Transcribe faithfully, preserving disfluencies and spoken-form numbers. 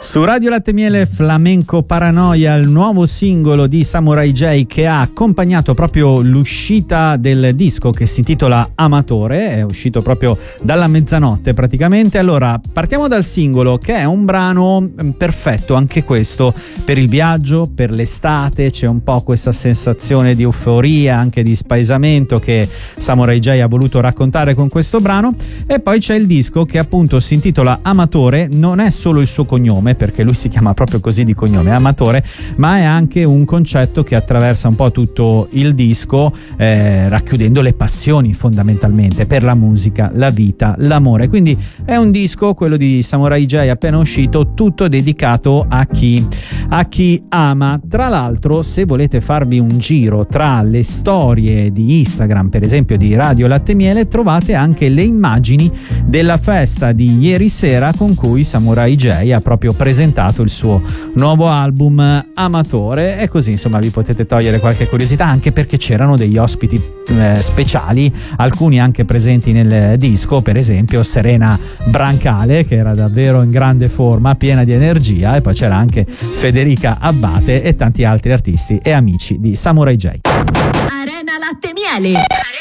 Su Radio Latte Miele, Flamenco Paranoia, il nuovo singolo di Samurai J che ha accompagnato proprio l'uscita del disco che si intitola Amatore, è uscito proprio dalla mezzanotte praticamente. Allora, partiamo dal singolo, che è un brano perfetto anche questo per il viaggio, per l'estate, c'è un po' questa sensazione di euforia, anche di spaesamento che Samurai J ha voluto raccontare con questo brano. E poi c'è il disco che appunto si intitola Amatore, non è solo il suo cognome, perché lui si chiama proprio così di cognome, Amatore, ma è anche un concetto che attraversa un po' tutto il disco, eh, racchiudendo le passioni fondamentalmente per la musica, la vita, l'amore. Quindi è un disco, quello di Samurai J appena uscito, tutto dedicato a chi a chi ama. Tra l'altro, se volete farvi un giro tra le storie di Instagram, per esempio di Radio Latte Miele, trovate anche le immagini della festa di ieri sera con cui Samurai J ha proprio presentato il suo nuovo album Amatore, e così insomma vi potete togliere qualche curiosità, anche perché c'erano degli ospiti eh, speciali, alcuni anche presenti nel disco, per esempio Serena Brancale, che era davvero in grande forma, piena di energia, e poi c'era anche Federica Abbate e tanti altri artisti e amici di Samurai J. Arena Latte Miele.